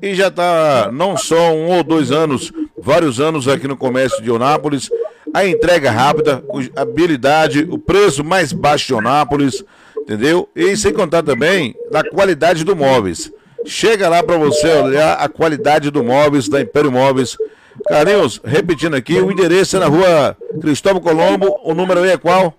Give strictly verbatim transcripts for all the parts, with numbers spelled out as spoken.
e já está não só um ou dois anos, vários anos aqui no comércio de Eunápolis. A entrega rápida, a habilidade, o preço mais baixo de Eunápolis, entendeu? E sem contar também da qualidade do móveis. Chega lá para você olhar a qualidade do móveis da Império Móveis. Carlinhos, repetindo aqui, o endereço é na rua Cristóvão Colombo, o número aí é qual?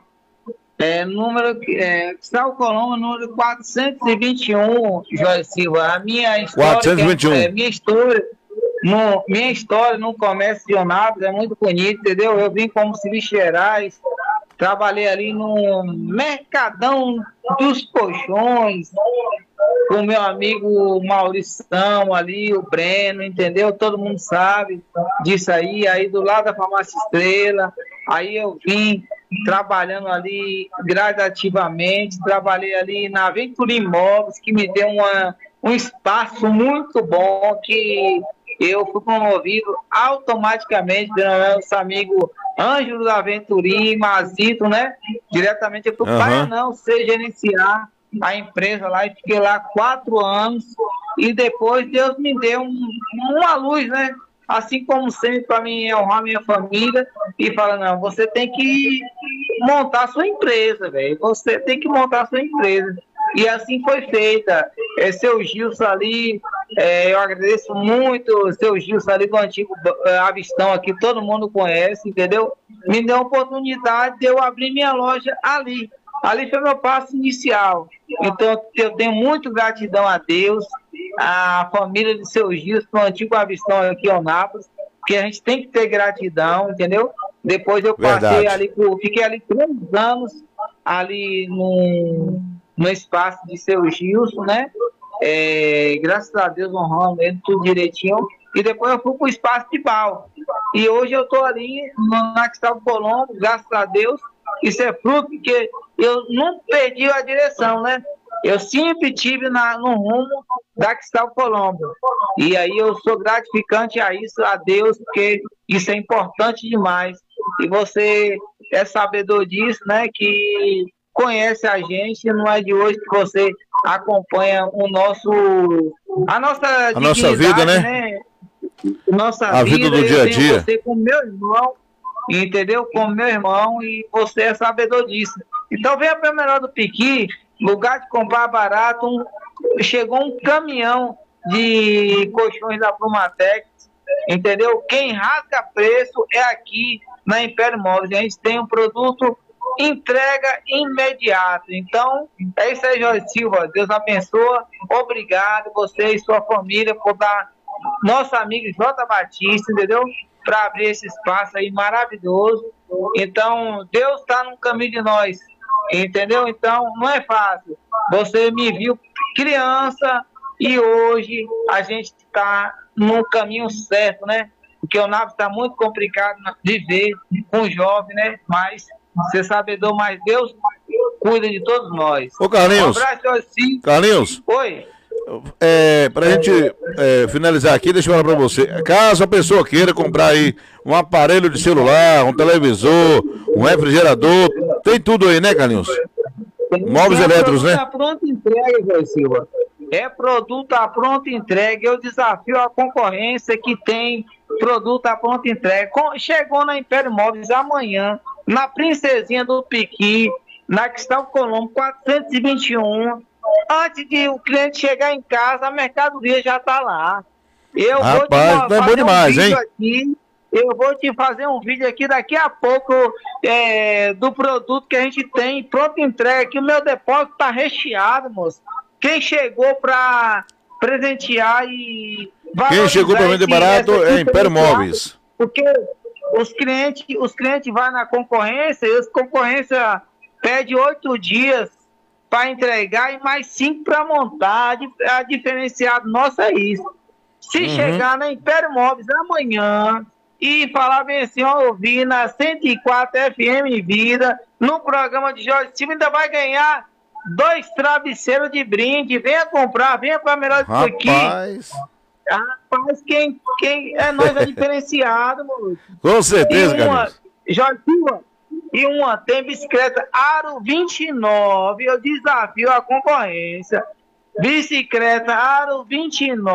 É, número, é, Cristóvão Colombo, número quatrocentos e vinte e um, Jorge Silva. A minha história, quatrocentos e vinte e um. É, minha história, no, minha história no comércio de Eunápolis é muito bonita, entendeu? Eu vim como Serviços Gerais, trabalhei ali no Mercadão dos Colchões, com o meu amigo Maurição ali, o Breno, entendeu? Todo mundo sabe disso aí, aí do lado da Farmácia Estrela. Aí eu vim trabalhando ali gradativamente, trabalhei ali na Aventura Imóveis, que me deu uma, um espaço muito bom, que eu fui promovido automaticamente pelo nosso amigo Ângelo da Aventurim, Mazito, né? Diretamente eu fui uhum. para não ser gerenciar a empresa lá, e fiquei lá quatro anos, e depois Deus me deu um, uma luz, né? Assim como sempre, para mim honrar minha família, e fala, não, você tem que montar a sua empresa, velho, você tem que montar a sua empresa. E assim foi feita. É, seu Gilson ali, é, eu agradeço muito, seu Gilson ali do antigo é, Avistão aqui, todo mundo conhece, entendeu? Me deu a oportunidade de eu abrir minha loja ali. Ali foi meu passo inicial. Então eu tenho muito gratidão a Deus, a família de seu Gilson, do antigo Avistão aqui em Eunápolis, que a gente tem que ter gratidão, entendeu? Depois eu passei Verdade. ali, fiquei ali três anos ali no, no espaço de seu Gilson, né? É, graças a Deus honrando ele tudo direitinho. E depois eu fui para o espaço de Bal. E hoje eu estou ali no, na Cristóvão Colombo, graças a Deus. Isso é fruto porque eu não perdi a direção, né? Eu sempre tive na, no rumo da Cristóvão Colombo. E aí eu sou gratificante a isso, a Deus, porque isso é importante demais. E você é sabedor disso, né? Que conhece a gente, não é de hoje que você acompanha o nosso, a nossa, a nossa vida, né? né? Nossa a vida, vida do dia a dia. Você com meu irmão, entendeu? Com meu irmão, e você é sabedor disso. Então venha para o Melhor do Piqui, lugar de comprar barato. Um, chegou um caminhão de colchões da Plumatex, entendeu? Quem rasga preço é aqui na Império Móveis. A gente tem um produto entrega imediata. Então é isso aí, Jorge Silva. Deus abençoa. Obrigado você e sua família por dar nosso amigo J. Batista, entendeu? Para abrir esse espaço aí maravilhoso. Então Deus está no caminho de nós, entendeu? Então não é fácil. Você me viu criança e hoje a gente está no caminho certo, né? Porque o Eunápolis está muito complicado de ver com o jovem, né? Mas você sabedor, mas Deus cuida de todos nós. Ô Carlinhos, um abraço, assim. Carlinhos, oi. É, pra gente é, finalizar aqui, deixa eu falar pra você. Caso a pessoa queira comprar aí um aparelho de celular, um televisor, um refrigerador, tem tudo aí, né, Carlinhos? Móveis elétricos, né? É pronta entrega, Zé Silva. É produto à pronta entrega. Eu desafio a concorrência que tem produto à pronta entrega. Chegou na Império Móveis amanhã, na Princesinha do Piqui, na Cristóvão Colombo, quatrocentos e vinte e um. Antes de o cliente chegar em casa, a mercadoria já está lá. Eu Rapaz, vou te fazer é bom demais, um vídeo hein? aqui. Eu vou te fazer um vídeo aqui daqui a pouco é, do produto que a gente tem pronto entrega. Aqui o meu depósito está recheado, moço. Quem chegou para presentear e Quem chegou para vender barato é Império Móveis. Porque os clientes, os clientes vão na concorrência e as concorrência pede oito dias para entregar e mais cinco para montar. A diferenciado nosso é isso. Se uhum. chegar na Império Móveis amanhã e falar bem assim, ó, ouvir na cento e quatro F M Vida, no programa de Jorge Silva, ainda vai ganhar dois travesseiros de brinde. Venha comprar, venha para melhor do que aqui. Rapaz, quem, quem é nós é diferenciado, mano. Com certeza, cara. Jorge Silva, e uma tem bicicleta Aro vinte e nove, eu desafio a concorrência. Bicicleta Aro vinte e nove.